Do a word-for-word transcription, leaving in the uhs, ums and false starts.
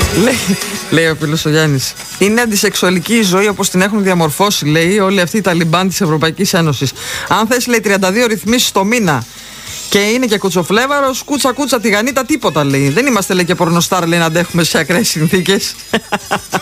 λέει, λέει ο φίλος ο Γιάννης, είναι αντισεξουαλική η ζωή όπως την έχουν διαμορφώσει, λέει, όλοι αυτοί οι Ταλιμπάν της Ευρωπαϊκής Ένωσης. Αν θες, λέει, τριάντα δύο ρυθμίσεις το μήνα και είναι και κουτσοφλέβαρος, κούτσα κούτσα τηγανίτα, τίποτα, λέει. Δεν είμαστε, λέει, και πορνοστάρ, λέει, να αντέχουμε σε ακραίες συνθήκες.